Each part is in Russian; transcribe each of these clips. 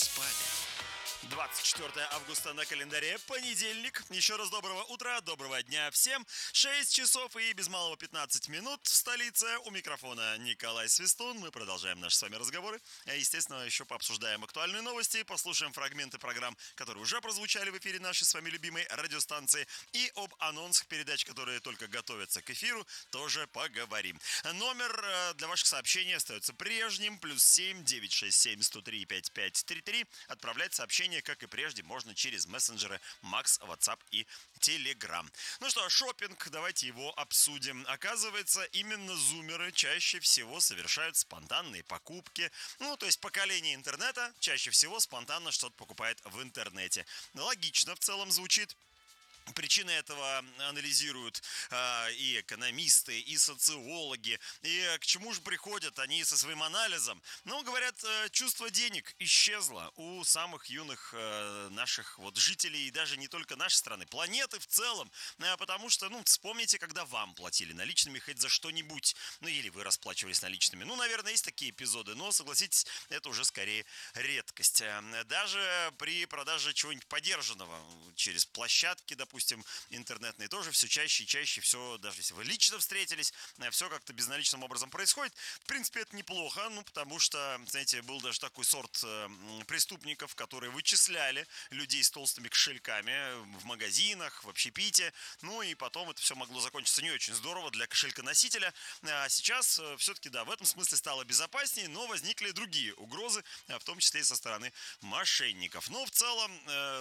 спали. 24 августа на календаре, понедельник. Еще раз доброго утра, доброго дня всем. 6 часов и без малого 15 минут в столице. У микрофона Николай Свистун. Мы продолжаем наши с вами разговоры. Естественно, еще пообсуждаем актуальные новости, послушаем фрагменты программ, которые уже прозвучали в эфире нашей с вами любимой радиостанции. И об анонсах передач, которые только готовятся к эфиру, тоже поговорим. Номер для ваших сообщений остается прежним. +7 967 103 5533. Отправлять сообщения, как и прежде, можно через мессенджеры Макс, WhatsApp и Telegram. Ну что, шопинг, давайте его обсудим. Оказывается, именно зумеры чаще всего совершают спонтанные покупки. Ну, то есть поколение интернета чаще всего спонтанно что-то покупает в интернете. Логично в целом звучит. Причины этого анализируют и экономисты, и социологи. И к чему же приходят они со своим анализом? Ну, говорят, чувство денег исчезло у самых юных наших вот жителей, и даже не только нашей страны, планеты в целом. Потому что, вспомните, когда вам платили наличными хоть за что-нибудь. Ну, или вы расплачивались наличными. Ну, наверное, есть такие эпизоды, но, согласитесь, это уже скорее редкость. Даже при продаже чего-нибудь подержанного через площадки, допустим, интернетные, тоже все чаще и чаще все, даже если вы лично встретились, все как-то безналичным образом происходит. В принципе, это неплохо, потому что, знаете, был даже такой сорт преступников, которые вычисляли людей с толстыми кошельками в магазинах, в общепите, ну и потом это все могло закончиться не очень здорово для кошельконосителя. А сейчас все-таки, да, в этом смысле стало безопаснее, но возникли другие угрозы, в том числе и со стороны мошенников. Но в целом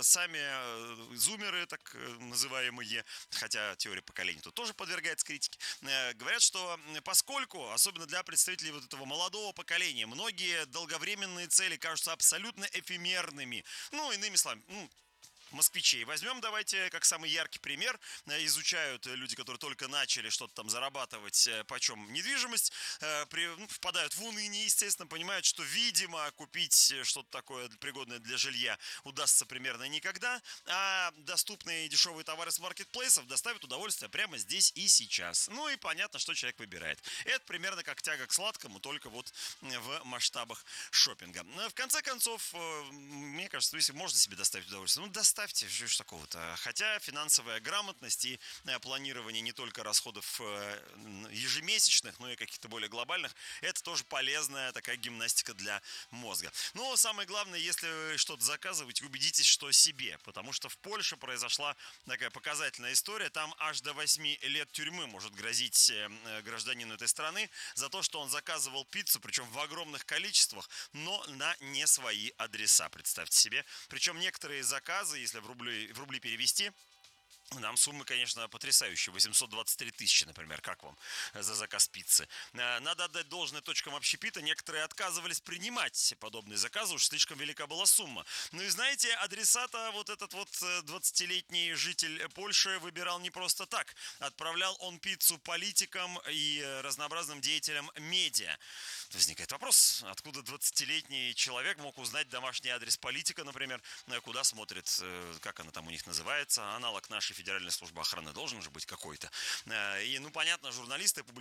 сами зумеры, так называемые, хотя теория поколений тут тоже подвергается критике, говорят, что поскольку, особенно для представителей вот этого молодого поколения, многие долговременные цели кажутся абсолютно эфемерными, иными словами, москвичей. Возьмем, давайте, как самый яркий пример. Изучают люди, которые только начали что-то там зарабатывать, почем недвижимость, впадают в уныние, естественно, понимают, что, видимо, купить что-то такое пригодное для жилья удастся примерно никогда, а доступные дешевые товары с маркетплейсов доставят удовольствие прямо здесь и сейчас. Ну и понятно, что человек выбирает. Это примерно как тяга к сладкому, только вот в масштабах шопинга. В конце концов, мне кажется, если можно себе доставить удовольствие, доставьте, что ж такого-то. Хотя финансовая грамотность и планирование не только расходов ежемесячных, но и каких-то более глобальных, это тоже полезная такая гимнастика для мозга. Но самое главное, если вы что-то заказываете, убедитесь, что себе. Потому что в Польше произошла такая показательная история. Там аж до 8 лет тюрьмы может грозить гражданину этой страны за то, что он заказывал пиццу, причем в огромных количествах, но на не свои адреса, представьте себе. Причем некоторые заказы, если в рубли перевести, нам суммы, конечно, потрясающие. 823 тысячи, например, как вам за заказ пиццы? Надо отдать должное точкам общепита. Некоторые отказывались принимать подобные заказы, уж слишком велика была сумма. Ну и знаете, адресата вот этот вот 20-летний житель Польши выбирал не просто так. Отправлял он пиццу политикам и разнообразным деятелям медиа. Возникает вопрос, откуда 20-летний человек мог узнать домашний адрес политика, например, куда смотрит, как она там у них называется, аналог нашей Федеральной службы охраны должен же быть какой-то. И, понятно, журналисты